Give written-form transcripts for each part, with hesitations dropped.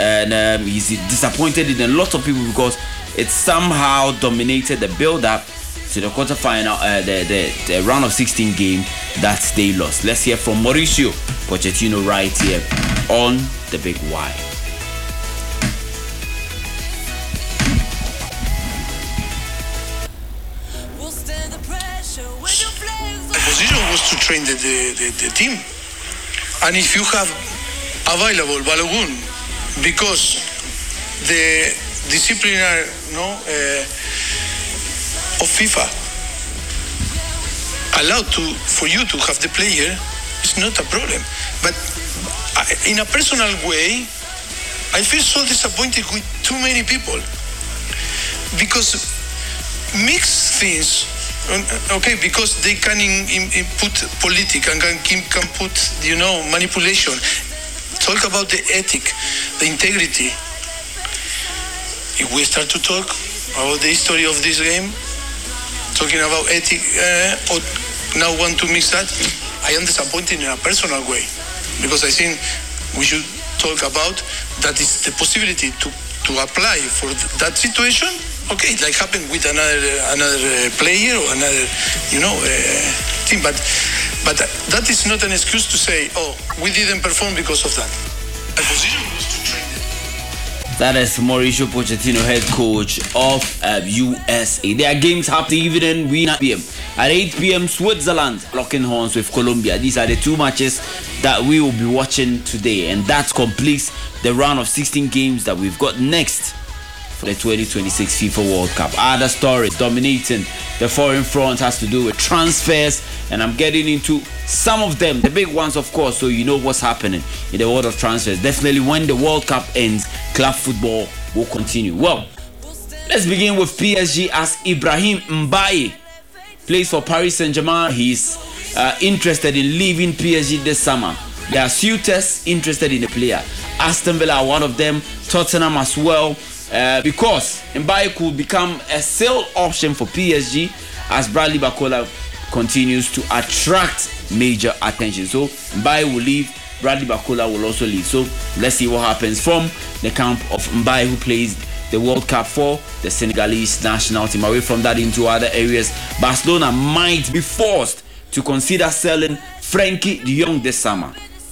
and he's disappointed in a lot of people because it somehow dominated the build-up to the quarterfinal, the round of 16 game that they lost. Let's hear from Mauricio Pochettino right here on the Big Y. The position was to train the team, and if you have available Balogun, because the disciplinary of FIFA allowed for you to have the player, it's not a problem. But in a personal way, I feel so disappointed with too many people because mixed things. Okay, because they can put politics and can put manipulation. Talk about the ethic, the integrity. If we start to talk about the history of this game, talking about ethic, or now want to mix that, I am disappointed in a personal way because I think we should talk about that is the possibility to apply for that situation. Okay, like happened with another player or another team, but that is not an excuse to say, we didn't perform because of that. My position was to train them. That is Mauricio Pochettino, head coach of USA. Their games happen evening, 9 p.m. At 8 p.m, Switzerland locking horns with Colombia. These are the two matches that we will be watching today, and that completes the round of 16 games that we've got next for the 2026 FIFA World Cup. Other stories dominating the foreign front has to do with transfers, and I'm getting into some of them, the big ones of course, so you know what's happening in the world of transfers. Definitely when the World Cup ends, club football will continue. Well, let's begin with PSG as Ibrahim Mbaye plays for Paris Saint-Germain. He's interested in leaving PSG this summer. There are suitors interested in the player. Aston Villa are one of them, Tottenham as well. Because Mbaye could become a sale option for PSG as Bradley Barcola continues to attract major attention. So Mbaye will leave, Bradley Barcola will also leave. So let's see what happens from the camp of Mbaye, who plays the World Cup for the Senegalese national team. Away from that, into other areas, Barcelona might be forced to consider selling Frenkie de Jong this summer.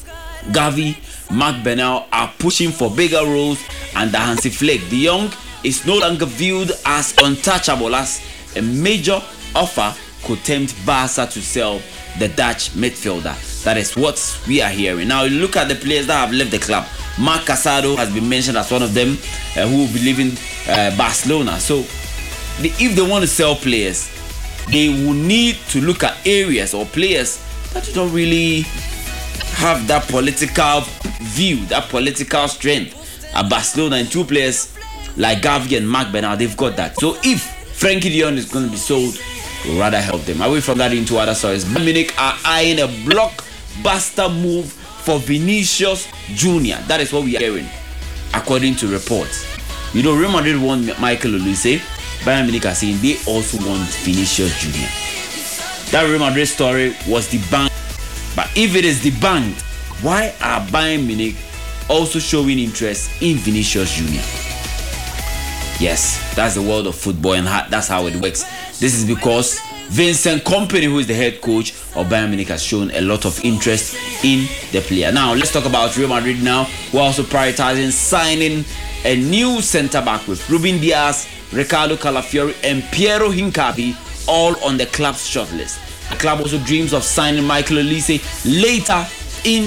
Gavi, Marc Bernal are pushing for bigger roles under Hansi Flick. De Jong is no longer viewed as untouchable, as a major offer could tempt Barca to sell the Dutch midfielder. That is what we are hearing. Now look at the players that have left the club. Marc Casado has been mentioned as one of them who will be leaving Barcelona. So if they want to sell players, they will need to look at areas or players that don't really have that political view, that political strength at Barcelona. And two players like Gavi and Marc Bernal, they've got that. So if Frenkie de Jong is going to be sold, we'll rather help them. Away from that, into other stories, Bayern Munich are eyeing a blockbuster move for Vinicius Jr. That is what we are hearing, according to reports. Real Madrid want Michael Olise. Bayern Munich are saying they also want Vinicius Jr. That Real Madrid story was debunked. But if it is debunked, why are Bayern Munich also showing interest in Vinicius Jr.? Yes, that's the world of football, and that's how it works. This is because Vincent Kompany, who is the head coach of Bayern Munich, has shown a lot of interest in the player. Now, let's talk about Real Madrid now, who are also prioritizing signing a new centre-back with Ruben Dias, Ricardo Calafiori, and Piero Hincapié all on the club's shortlist. The club also dreams of signing Michael Olise later in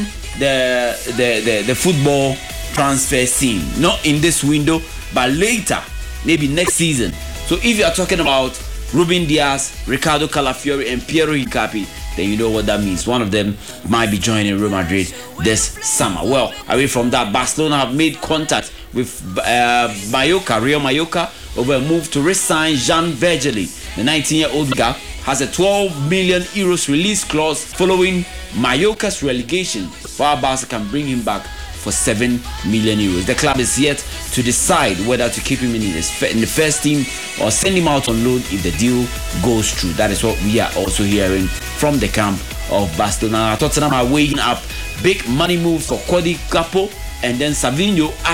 the football transfer scene. Not in this window, but later, maybe next season. So if you are talking about Ruben Dias, Ricardo Calafiori, and Piero Hincapié, then you know what that means. One of them might be joining Real Madrid this summer. Well, away from that, Barcelona have made contact with Real Mallorca, over a move to re-sign Jean Vergely. The 19-year-old guy has a 12 million euros release clause following Mallorca's relegation, while Barca can bring him back for 7 million euros. The club is yet to decide whether to keep him in the first team or send him out on loan if the deal goes through. That is what we are also hearing from the camp of Barcelona. Tottenham are weighing up big money moves for Cody Gakpo and then Savinho